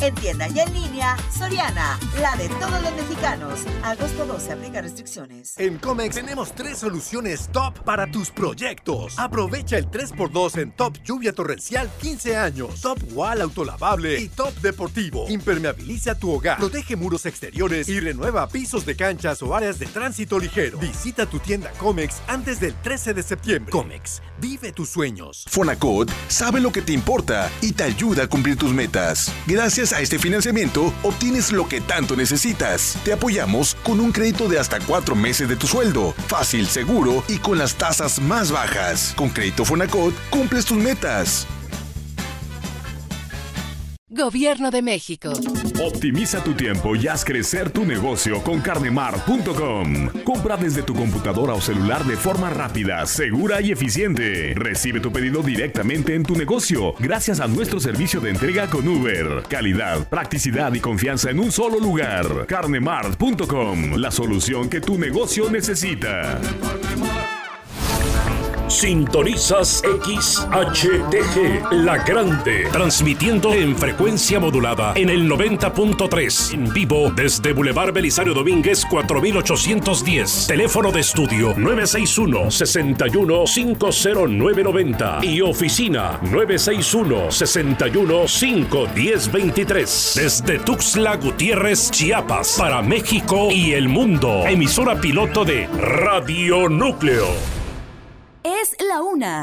En tienda y en línea, Soriana, la de todos los mexicanos. Agosto 12, aplica restricciones. En Comex tenemos 3 soluciones top para tus proyectos. Aprovecha el 3x2 en Top Lluvia Torrencial 15 años, Top Wall Autolavable y Top Deportivo. Impermeabiliza tu hogar, protege muros exteriores y renueva pisos de canchas o áreas de tránsito ligero. Visita tu tienda Comex antes del 13 de septiembre. Comex, vive tus sueños. Fonacot sabe lo que te importa y te ayuda a cumplir tus metas. Gracias a este financiamiento, obtienes lo que tanto necesitas. Te apoyamos con un crédito de hasta 4 meses de tu sueldo. Fácil, seguro y con las tasas más bajas. Con Crédito Fonacot, cumples tus metas. Gobierno de México. Optimiza tu tiempo y haz crecer tu negocio con carnemart.com. Compra desde tu computadora o celular de forma rápida, segura y eficiente. Recibe tu pedido directamente en tu negocio gracias a nuestro servicio de entrega con Uber. Calidad, practicidad y confianza en un solo lugar. Carnemart.com, la solución que tu negocio necesita. Sintonizas XHTG, La Grande, transmitiendo en frecuencia modulada en el 90.3, en vivo desde Boulevard Belisario Domínguez 4810, teléfono de estudio 961-61-50990 y oficina 961-61-51023, desde Tuxtla Gutiérrez, Chiapas, para México y el mundo, emisora piloto de Radio Núcleo. Es la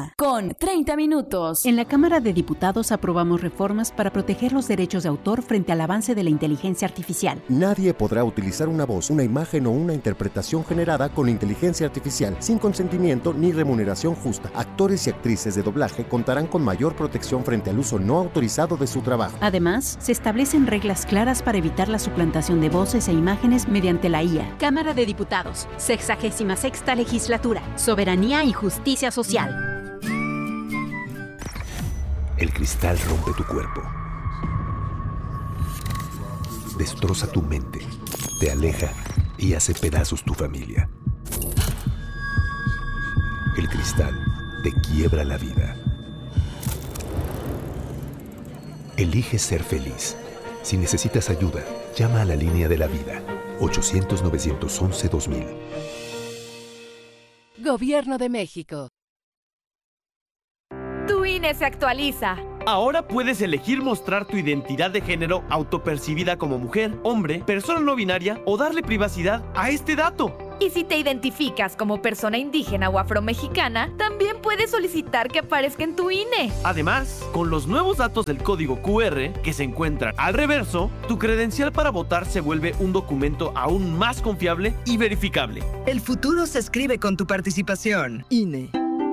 1:30. En la Cámara de Diputados aprobamos reformas para proteger los derechos de autor frente al avance de la inteligencia artificial. Nadie podrá utilizar una voz, una imagen o una interpretación generada con inteligencia artificial sin consentimiento ni remuneración justa. Actores y actrices de doblaje contarán con mayor protección frente al uso no autorizado de su trabajo. Además, se establecen reglas claras para evitar la suplantación de voces e imágenes mediante la IA. Cámara de Diputados, 66ª Legislatura, Soberanía y Justicia Social. El cristal rompe tu cuerpo, destroza tu mente, te aleja y hace pedazos tu familia. El cristal te quiebra la vida. Elige ser feliz. Si necesitas ayuda, llama a la línea de la vida, 800-911-2000. Gobierno de México. Tu INE se actualiza. Ahora puedes elegir mostrar tu identidad de género autopercibida como mujer, hombre, persona no binaria o darle privacidad a este dato. Y si te identificas como persona indígena o afromexicana, también puedes solicitar que aparezca en tu INE. Además, con los nuevos datos del código QR que se encuentran al reverso, tu credencial para votar se vuelve un documento aún más confiable y verificable. El futuro se escribe con tu participación. INE.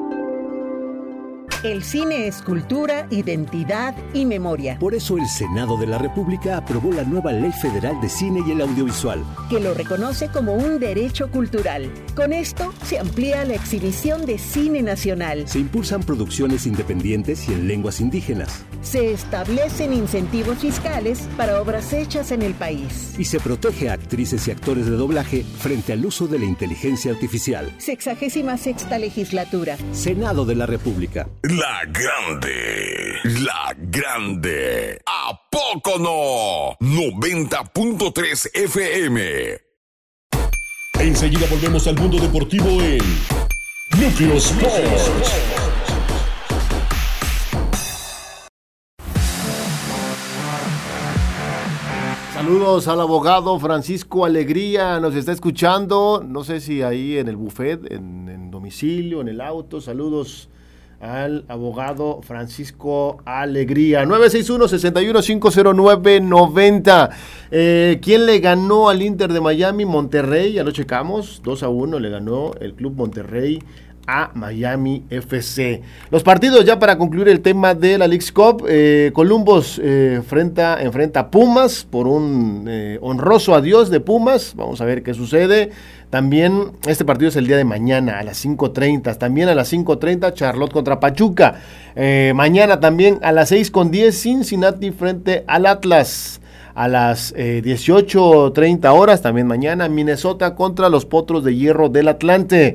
El cine es cultura, identidad y memoria. Por eso el Senado de la República aprobó la nueva Ley Federal de Cine y el Audiovisual, que lo reconoce como un derecho cultural. Con esto se amplía la exhibición de cine nacional. Se impulsan producciones independientes y en lenguas indígenas. Se establecen incentivos fiscales para obras hechas en el país. Y se protege a actrices y actores de doblaje frente al uso de la inteligencia artificial. 66ª Legislatura. Senado de la República. La Grande. La Grande. ¿A poco no? 90.3 FM. Enseguida volvemos al mundo deportivo en Núcleo Sports. Saludos al abogado Francisco Alegría, nos está escuchando, no sé si ahí en el buffet, en domicilio, en el auto. Saludos al abogado Francisco Alegría. 961-61-509-90. ¿Quién le ganó al Inter de Miami? Monterrey, ya lo checamos, 2-1 le ganó el Club Monterrey a Miami FC. Los partidos ya para concluir el tema de la Leagues Cup. Columbus enfrenta a Pumas por un honroso adiós de Pumas. Vamos a ver qué sucede. También este partido es el día de mañana a las 5:30. También a las 5:30 Charlotte contra Pachuca. Mañana también a las 6:10 Cincinnati frente al Atlas. A las 18:30 horas, también mañana, Minnesota contra los Potros de Hierro del Atlante.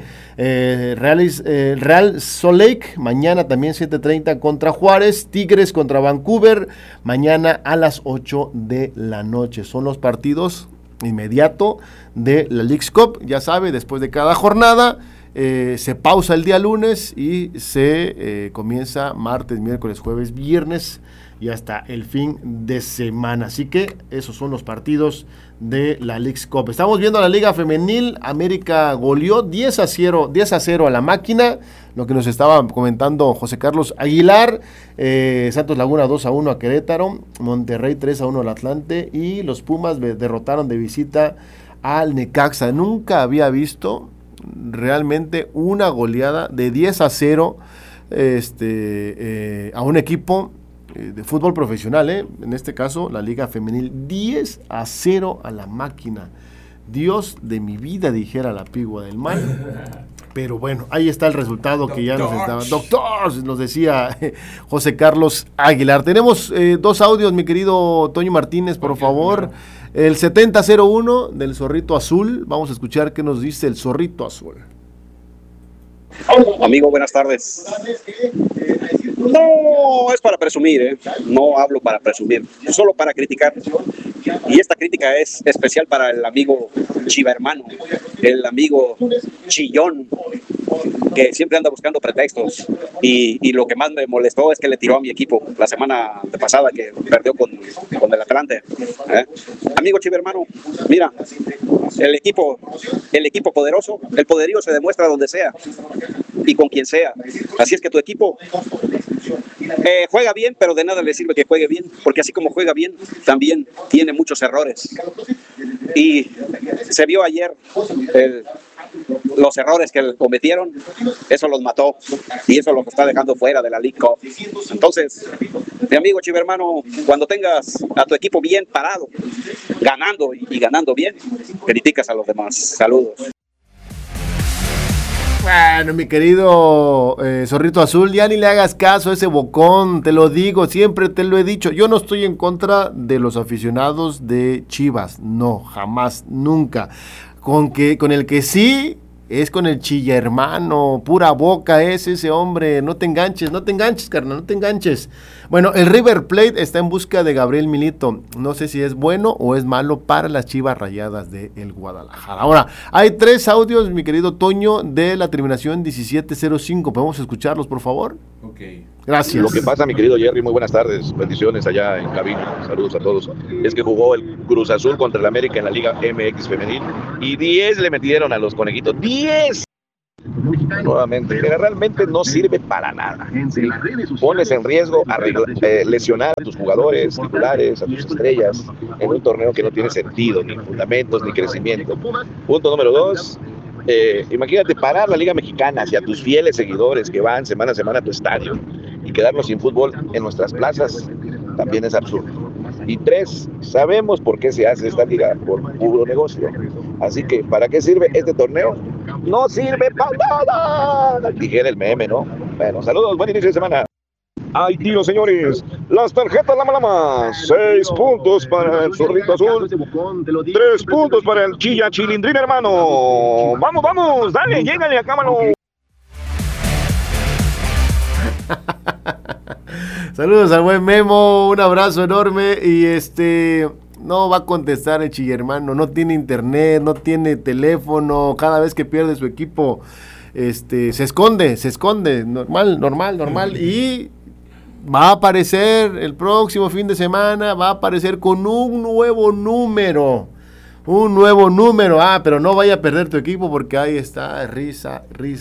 Real Salt Lake, mañana también 7:30 contra Juárez. Tigres contra Vancouver, mañana a las 8 de la noche. Son los partidos inmediato de la Leagues Cup. Ya sabe, después de cada jornada se pausa el día lunes y se comienza martes, miércoles, jueves, viernes y hasta el fin de semana. Así que esos son los partidos de la Leagues Cup. Estamos viendo la Liga Femenil. América goleó 10-0 a la Máquina, lo que nos estaba comentando José Carlos Aguilar. Santos Laguna 2-1 a Querétaro, Monterrey 3-1 al Atlante y los Pumas derrotaron de visita al Necaxa. Nunca había visto realmente una goleada de 10-0 a un equipo de fútbol profesional, en este caso la Liga Femenil. 10-0 a la Máquina. Dios de mi vida, dijera la Pigua del Mal. Pero bueno, ahí está el resultado que ya nos estaba. Doctor, nos decía José Carlos Aguilar. Tenemos 2 audios, mi querido Toño Martínez, por favor. El 7001 del Zorrito Azul. Vamos a escuchar qué nos dice el Zorrito Azul. Amigo, buenas tardes. No es para presumir, no hablo para presumir, solo para criticar. Y esta crítica es especial para el amigo Chiva Hermano, el amigo chillón, que siempre anda buscando pretextos. Y lo que más me molestó es que le tiró a mi equipo la semana pasada, que perdió con el Atlante. Amigo Chiva Hermano, mira, el equipo poderoso, el poderío se demuestra donde sea y con quien sea. Así es que tu equipo juega bien, pero de nada le sirve que juegue bien, porque así como juega bien, también tiene muchos errores. Y se vio ayer los errores que cometieron, eso los mató y eso los está dejando fuera de la League Cup. Entonces, mi amigo Chiva Hermano, cuando tengas a tu equipo bien parado, ganando y ganando bien, criticas a los demás. Saludos. Bueno, mi querido Zorrito Azul, ya ni le hagas caso a ese bocón, te lo digo, siempre te lo he dicho. Yo no estoy en contra de los aficionados de Chivas, no, jamás, nunca. Con el que sí es con el Chilla Hermano, pura boca es ese hombre. No te enganches, carnal, no te enganches. Bueno, el River Plate está en busca de Gabriel Milito. No sé si es bueno o es malo para las Chivas Rayadas de el Guadalajara. Ahora, hay 3 audios, mi querido Toño, de la terminación 1705. ¿Podemos escucharlos, por favor? Ok. Gracias. Lo que pasa, mi querido Jerry, muy buenas tardes. Bendiciones allá en cabina. Saludos a todos. Es que jugó el Cruz Azul contra el América en la Liga MX Femenil y 10 le metieron a los conejitos. 10. Nuevamente, pero realmente no sirve para nada. ¿Sí? Pones en riesgo lesionar a tus jugadores titulares, a tus estrellas, en un torneo que no tiene sentido, ni fundamentos, ni crecimiento. Punto número 2. Imagínate parar la Liga Mexicana hacia tus fieles seguidores que van semana a semana a tu estadio y quedarnos sin fútbol en nuestras plazas también es absurdo. Y 3, sabemos por qué se hace esta liga, por puro negocio. Así que, ¿para qué sirve este torneo? ¡No sirve para nada! Dijera el meme, ¿no? Bueno, saludos, buen inicio de semana. ¡Ay, tío, señores! Las tarjetas Lama. 6 puntos para el Zorrito Azul. 3 puntos para el Chilla Chilindrín, hermano. ¡Vamos! ¡Dale, llégale acá, mano! Saludos al buen Memo, un abrazo enorme. Y no va a contestar el Chilla Hermano, no tiene internet, no tiene teléfono. Cada vez que pierde su equipo, se esconde, normal. Y va a aparecer el próximo fin de semana, va a aparecer con un nuevo número. Pero no vaya a perder tu equipo porque ahí está, risa.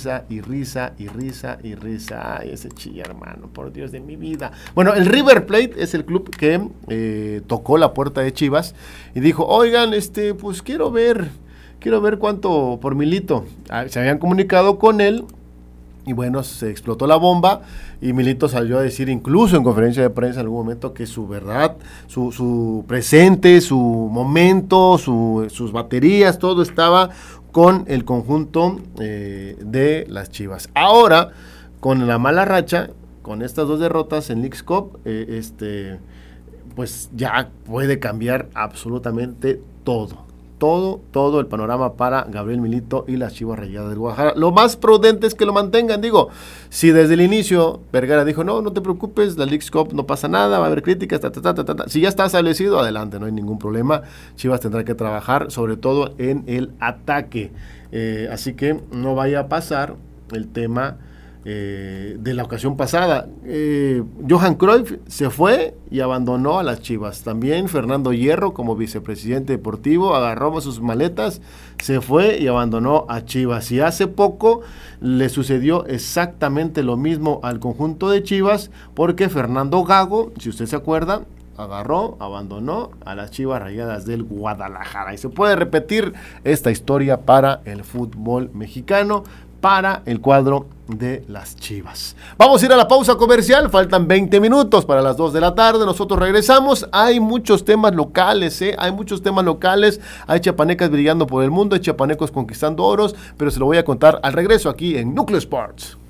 Ay, ese Chilla Hermano, por Dios de mi vida. Bueno, el River Plate es el club que tocó la puerta de Chivas y dijo, oigan, pues quiero ver cuánto por Milito. Se habían comunicado con él. Y bueno, se explotó la bomba y Milito salió a decir, incluso en conferencia de prensa en algún momento, que su verdad, su presente, su momento, sus baterías, todo estaba con el conjunto de las Chivas. Ahora, con la mala racha, con estas 2 derrotas en Leagues Cup, pues ya puede cambiar absolutamente todo el panorama para Gabriel Milito y las Chivas Rayadas del Guadalajara. Lo más prudente es que lo mantengan, digo, si desde el inicio Vergara dijo, no te preocupes, la Leagues Cup no pasa nada, va a haber críticas, si ya está establecido, adelante, no hay ningún problema. Chivas tendrá que trabajar sobre todo en el ataque, así que no vaya a pasar el tema de la ocasión pasada. Johan Cruyff se fue y abandonó a las Chivas. También Fernando Hierro, como vicepresidente deportivo, agarró sus maletas, se fue y abandonó a Chivas. Y hace poco le sucedió exactamente lo mismo al conjunto de Chivas, porque Fernando Gago, si usted se acuerda, abandonó a las Chivas Rayadas del Guadalajara. Y se puede repetir esta historia para el fútbol mexicano, para el cuadro de las Chivas. Vamos a ir a la pausa comercial, faltan 20 minutos para las 2 de la tarde, nosotros regresamos. Hay muchos temas locales, hay chiapanecas brillando por el mundo, hay chiapanecos conquistando oros, pero se lo voy a contar al regreso aquí en Núcleo Sports.